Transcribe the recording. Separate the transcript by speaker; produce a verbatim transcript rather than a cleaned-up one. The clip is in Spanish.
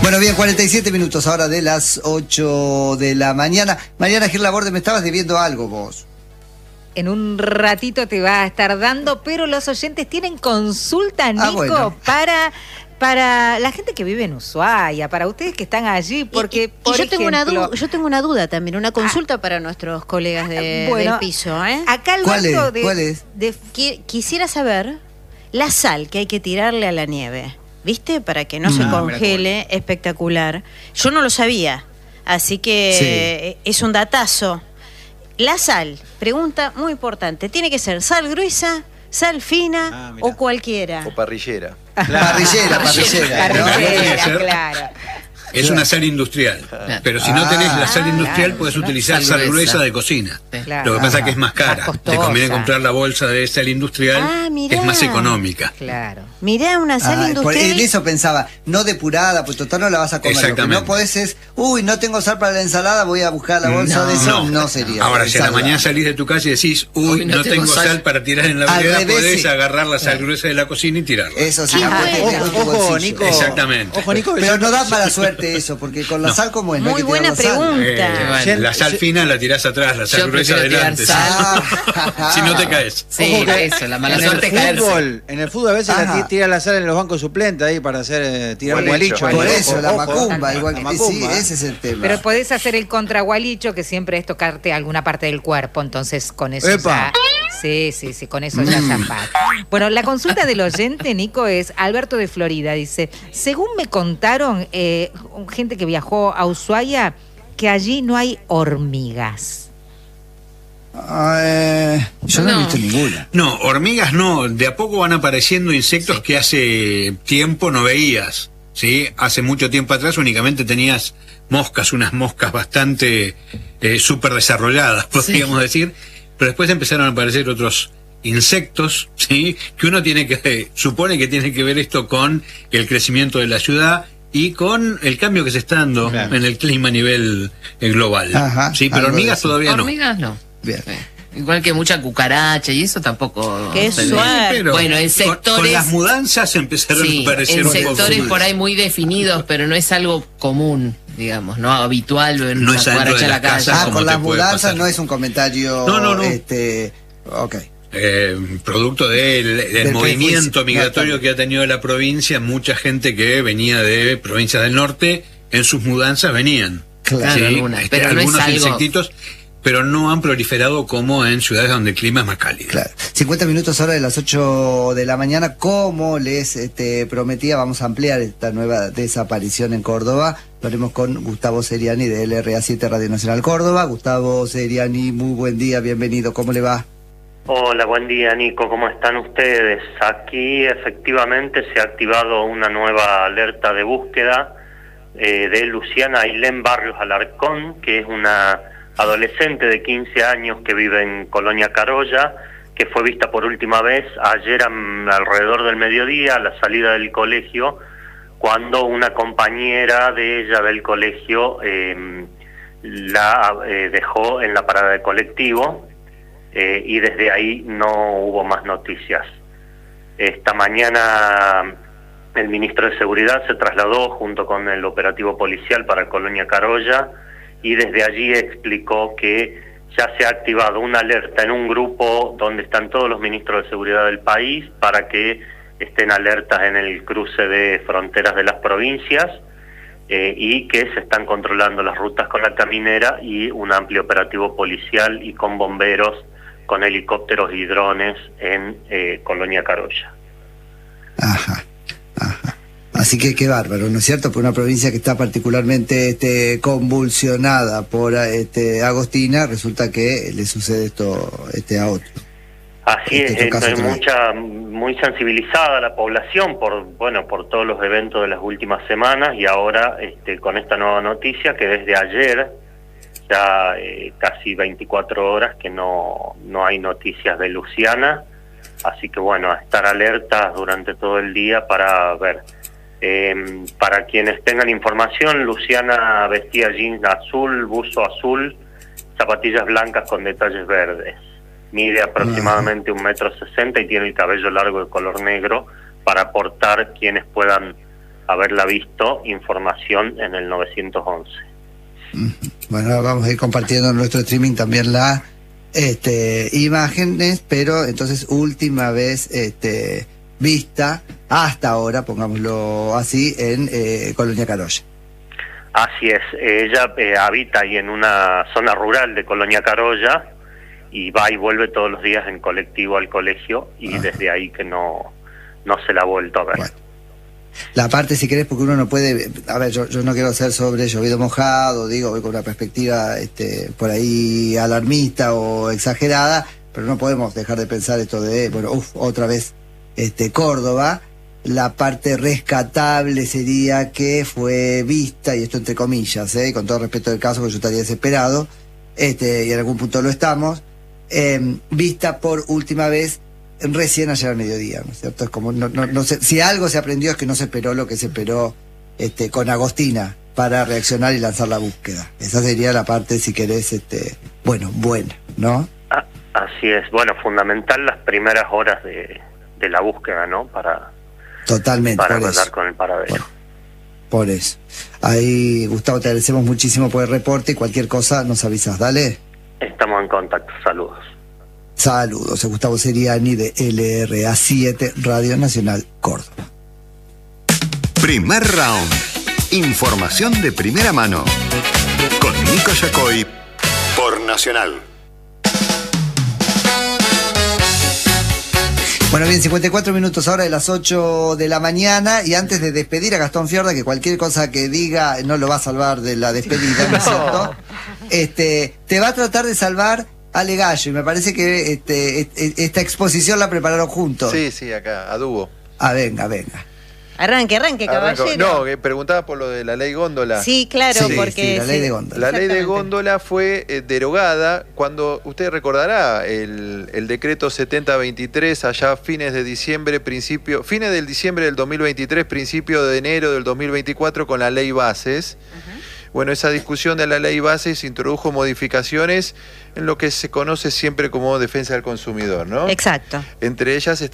Speaker 1: Bueno, bien, cuarenta y siete minutos ahora de las ocho de la mañana. Mariana Gil Laborde, me estabas debiendo algo vos.
Speaker 2: En un ratito te va a estar dando, pero los oyentes tienen consulta, Nico, ah, bueno. para... Para la gente que vive en Ushuaia, para ustedes que están allí, porque,
Speaker 3: y, y,
Speaker 2: por
Speaker 3: y yo,
Speaker 2: ejemplo,
Speaker 3: tengo una duda, yo tengo una duda también, una consulta ah, para nuestros colegas de, bueno, del piso. ¿eh?
Speaker 2: Acá
Speaker 1: ¿Cuál es?
Speaker 2: De,
Speaker 1: ¿Cuál es?
Speaker 3: De, qu quisiera saber la sal que hay que tirarle a la nieve, ¿viste? Para que no, no se congele, espectacular. Yo no lo sabía, así que sí. Es un datazo. La sal, pregunta muy importante, ¿tiene que ser sal gruesa, sal fina ah, o cualquiera?
Speaker 4: O parrillera.
Speaker 1: Claro. Parrillera, parrillera.
Speaker 2: Parrillera, ¿no? Claro.
Speaker 5: Es una sal industrial, claro. Pero si no tenés la sal industrial, claro, puedes utilizar sal, sal gruesa de cocina. Claro. Lo que pasa es que es más cara. Más te conviene comprar la bolsa de sal industrial, ah, que es más económica.
Speaker 2: Claro.
Speaker 3: Mirá, una sal ah, industrial.
Speaker 1: En eso pensaba, no depurada, pues total no la vas a comer. Lo que no podés es, uy, no tengo sal para la ensalada, voy a buscar la bolsa no, de sal. No, no sería.
Speaker 5: Ahora, si a la mañana salís de tu casa y decís, uy, uy no, no tengo sal. sal para tirar en la vereda, podés sí. agarrar la sal gruesa de la cocina y tirarla.
Speaker 1: Eso sí.
Speaker 6: Ojo, Nico.
Speaker 5: Exactamente.
Speaker 6: Ojo, Nico.
Speaker 1: Pero no da mala suerte eso, porque con la sal como es.
Speaker 3: Muy
Speaker 1: no
Speaker 3: buena pregunta.
Speaker 5: Eh, la sal fina la tirás atrás, la sal Yo gruesa adelante. Sal. Si no te caes.
Speaker 6: Sí, Ojo que eso, la mala suerte es fútbol. En el fútbol a veces la tira la sal en los bancos suplentes ahí para hacer eh, tirar un gualicho.
Speaker 1: Por eso, la macumba, igual que sí, ese es el tema.
Speaker 2: Pero podés hacer el contragualicho, que siempre es tocarte alguna parte del cuerpo, entonces con eso ya... Sí, sí, sí, con eso ya zafás. Bueno, la consulta del oyente, Nico, es Alberto de Florida. Dice, según me contaron, eh, gente que viajó a Ushuaia, que allí no hay hormigas.
Speaker 1: Eh, yo no, no he visto ninguna.
Speaker 5: No, hormigas no. De a poco van apareciendo insectos sí. que hace tiempo no veías. ¿Sí? Hace mucho tiempo atrás únicamente tenías moscas, unas moscas bastante eh, súper desarrolladas, podríamos sí. decir. Pero después empezaron a aparecer otros insectos, ¿sí? Que uno tiene que, eh, supone que tiene que ver esto con el crecimiento de la ciudad y con el cambio que se está dando claro. en el clima a nivel eh, global. Ajá, sí, pero hormigas todavía no.
Speaker 7: Hormigas no.
Speaker 1: Bien.
Speaker 7: Sí. Igual que mucha cucaracha y eso tampoco.
Speaker 3: Qué suave.
Speaker 7: Bueno, en sectores.
Speaker 5: Con, con las mudanzas empezaron
Speaker 7: sí,
Speaker 5: a aparecer
Speaker 7: en
Speaker 5: un
Speaker 7: sectores
Speaker 5: poco
Speaker 7: por ahí muy definidos, pero no es algo común, digamos, no habitual ver
Speaker 5: no
Speaker 7: una cucaracha en la calle.
Speaker 1: Ah, con las mudanzas no es un comentario.
Speaker 5: No, no, no.
Speaker 1: Este, ok.
Speaker 5: Eh, producto del, del, del movimiento migratorio que ha tenido la provincia, mucha gente que venía de provincias del norte, en sus mudanzas venían.
Speaker 7: Claro,
Speaker 5: ¿sí?
Speaker 7: algunas,
Speaker 5: este,
Speaker 7: pero
Speaker 5: algunos
Speaker 7: no es algo...
Speaker 5: insectitos, pero no han proliferado como en ciudades donde el clima es más cálido.
Speaker 1: Claro. cincuenta minutos ahora de las ocho de la mañana. Como les este, prometía, vamos a ampliar esta nueva desaparición en Córdoba. Lo haremos con Gustavo Seriani de L R A siete Radio Nacional Córdoba. Gustavo Seriani, muy buen día, bienvenido. ¿Cómo le va?
Speaker 8: Hola, buen día, Nico. ¿Cómo están ustedes? Aquí efectivamente se ha activado una nueva alerta de búsqueda eh, de Luciana Ailén Barrios Alarcón, que es una adolescente de quince años que vive en Colonia Carolla, que fue vista por última vez ayer a, alrededor del mediodía, a la salida del colegio, cuando una compañera de ella del colegio eh, la eh, dejó en la parada de colectivo eh, y desde ahí no hubo más noticias. Esta mañana el ministro de Seguridad se trasladó junto con el operativo policial para Colonia Carolla y desde allí explicó que ya se ha activado una alerta en un grupo donde están todos los ministros de seguridad del país para que estén alertas en el cruce de fronteras de las provincias eh, y que se están controlando las rutas con la caminera y un amplio operativo policial y con bomberos, con helicópteros y drones en eh, Colonia Carolla.
Speaker 1: Ajá, ajá. Así que qué bárbaro, ¿no es cierto? Por una provincia que está particularmente este, convulsionada por este, Agostina, resulta que le sucede esto este, a otro.
Speaker 8: Así este, es, es mucha, muy sensibilizada la población por, bueno, por todos los eventos de las últimas semanas y ahora este, con esta nueva noticia que desde ayer, ya eh, casi veinticuatro horas que no, no hay noticias de Luciana, así que bueno, a estar alertas durante todo el día para ver. Eh, para quienes tengan información, Luciana vestía jeans azul, buzo azul, zapatillas blancas con detalles verdes. Mide aproximadamente un metro sesenta y tiene el cabello largo de color negro para aportar quienes puedan haberla visto, información en el nueve once.
Speaker 1: Bueno, vamos a ir compartiendo en nuestro streaming también las este, imágenes, pero entonces última vez este, vista hasta ahora, pongámoslo así, en eh, Colonia Carolla.
Speaker 8: Así es, ella eh, habita ahí en una zona rural de Colonia Carolla y va y vuelve todos los días en colectivo al colegio y ah. desde ahí que no, no se la ha vuelto a ver.
Speaker 1: Bueno. La parte, si querés, porque uno no puede... A ver, yo, yo no quiero ser sobre llovido mojado, digo, voy con una perspectiva este, por ahí alarmista o exagerada, pero no podemos dejar de pensar esto de, bueno, uff, otra vez este, Córdoba. La parte rescatable sería que fue vista, y esto entre comillas, ¿eh? Con todo respeto del caso, porque yo estaría desesperado, este, y en algún punto lo estamos, eh, vista por última vez recién ayer al mediodía, ¿no es cierto? Es como, no, no, no sé, si algo se aprendió es que no se esperó lo que se esperó este, con Agostina para reaccionar y lanzar la búsqueda. Esa sería la parte, si querés, este, bueno, buena, ¿no?
Speaker 8: Ah, así es, bueno, fundamental las primeras horas de, de la búsqueda, ¿no? Para,
Speaker 1: Totalmente,
Speaker 8: para
Speaker 1: por
Speaker 8: hablar
Speaker 1: eso.
Speaker 8: con el paradero.
Speaker 1: Bueno, por eso. Ahí, Gustavo, te agradecemos muchísimo por el reporte y cualquier cosa nos avisas, dale.
Speaker 8: Estamos en contacto, saludos.
Speaker 1: Saludos, soy Gustavo Seriani de L R A siete, Radio Nacional Córdoba.
Speaker 4: Primer round. Información de primera mano. Con Nico Yacoy por Nacional.
Speaker 1: Bueno, bien, cincuenta y cuatro minutos ahora de las ocho de la mañana, y antes de despedir a Gastón Fiorda, que cualquier cosa que diga no lo va a salvar de la despedida, ¿no es cierto? Este, te va a tratar de salvar Ale Gallo, y me parece que este, esta exposición la prepararon juntos.
Speaker 9: Sí, sí, acá, a dúo.
Speaker 1: Ah, venga, venga.
Speaker 3: Arranque, arranque, caballero.
Speaker 9: Arranco. No, que preguntaba por lo de la ley góndola.
Speaker 3: Sí, claro,
Speaker 1: sí,
Speaker 3: porque...
Speaker 1: Sí, la ley
Speaker 3: sí,
Speaker 1: de góndola.
Speaker 9: La ley de góndola fue eh, derogada cuando, usted recordará, el, el decreto setenta veintitrés, allá a fines de diciembre, principio, fines del diciembre del dos mil veintitrés, principio de enero del dos mil veinticuatro, con la ley bases. Uh-huh. Bueno, esa discusión de la ley bases introdujo modificaciones en lo que se conoce siempre como defensa del consumidor, ¿no?
Speaker 3: Exacto.
Speaker 9: Entre ellas